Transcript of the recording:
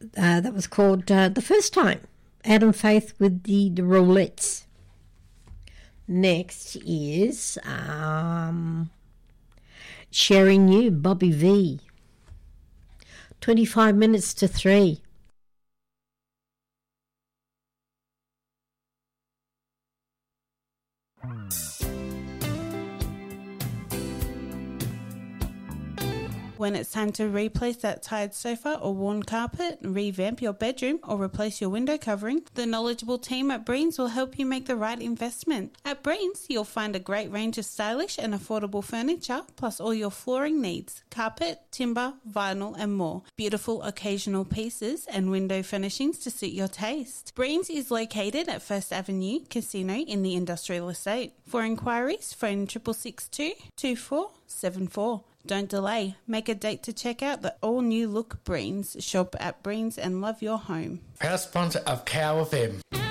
That was called The First Time. Adam Faith with the Roulettes. Next is Sharing You, Bobby V. 25 minutes to 3. When it's time to replace that tired sofa or worn carpet, revamp your bedroom or replace your window covering, the knowledgeable team at Breens will help you make the right investment. At Breens, you'll find a great range of stylish and affordable furniture, plus all your flooring needs, carpet, timber, vinyl and more. Beautiful occasional pieces and window furnishings to suit your taste. Breens is located at First Avenue Casino in the Industrial Estate. For inquiries, phone 6662 2474. Don't delay. Make a date to check out the all-new look Breens. Shop at Breens and love your home. Proud sponsor of Cow FM.